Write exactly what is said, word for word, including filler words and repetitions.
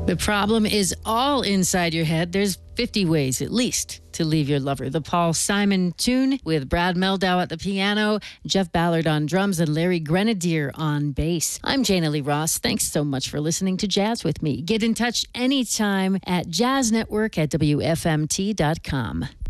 The problem is all inside your head. There's fifty ways, at least, to leave your lover. The Paul Simon tune with Brad Meldau at the piano, Jeff Ballard on drums, and Larry Grenadier on bass. I'm Jana Lee Ross. Thanks so much for listening to Jazz with me. Get in touch anytime at jazz network at W F M T dot com.